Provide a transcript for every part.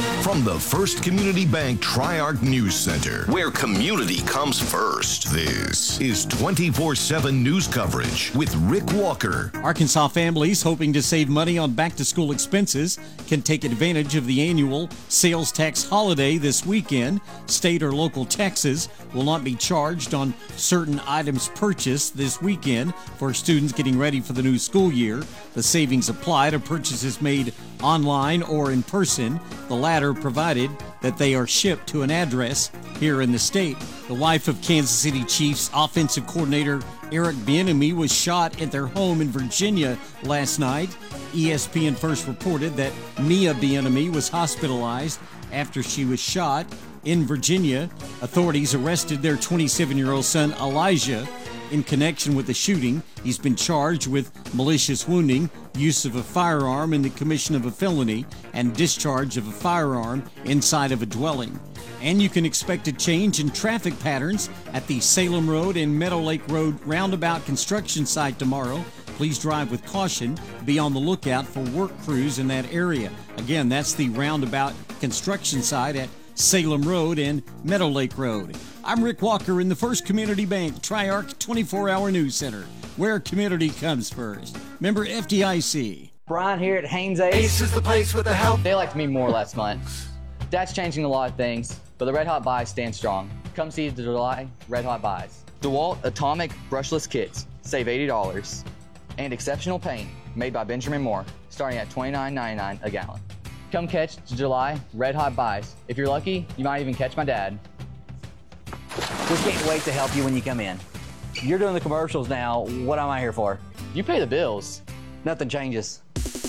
From the First Community Bank Tri-Arc News Center, where community comes first, this is 24/7 news coverage with Rick Walker. Arkansas families hoping to save money on back-to-school expenses can take advantage of the annual sales tax holiday this weekend. State or local taxes will not be charged on certain items purchased this weekend for students getting ready for the new school year. The savings apply to purchases made online or in person, the latter provided that they are shipped to an address here in the state. The wife of Kansas City Chiefs offensive coordinator Eric Bieniemy was shot at their home in Virginia last night. ESPN first reported that Mia Bieniemy was hospitalized after she was shot in Virginia. Authorities arrested their 27-year-old son Elijah in connection with the shooting. He's been charged with malicious wounding, use of a firearm in the commission of a felony, and discharge of a firearm inside of a dwelling. And you can expect a change in traffic patterns at the Salem Road and Meadow Lake Road roundabout construction site tomorrow. Please drive with caution. Be on the lookout for work crews in that area. Again, that's the roundabout construction site at Salem Road and Meadow Lake Road. I'm Rick Walker in the First Community Bank Tri-Arc 24-hour news center, where community comes first. Member FDIC. Brian here at Haynes Ace. Ace is the place with the help. They liked me more last month. That's changing a lot of things, but the Red Hot Buys stand strong. Come see the July Red Hot Buys. DeWalt Atomic Brushless Kits. Save $80. And exceptional paint made by Benjamin Moore, starting at $29.99 a gallon. Come catch the July Red Hot Buys. If you're lucky, you might even catch my dad. We can't wait to help you when you come in. You're doing the commercials now. What am I here for? You pay the bills. Nothing changes.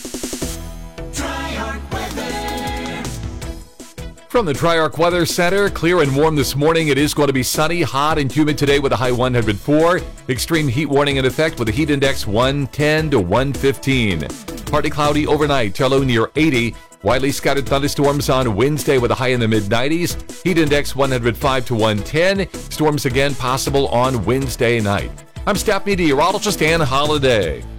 Tri-Arc Weather. From the Tri-Arc Weather Center, clear and warm this morning. It is going to be sunny, hot, and humid today with a high 104. Extreme heat warning in effect with a heat index 110 to 115. Partly cloudy overnight, low near 80. Widely scattered thunderstorms on Wednesday with a high in the mid-90s. Heat index 105 to 110. Storms again possible on Wednesday night. I'm staff meteorologist Ann Holiday.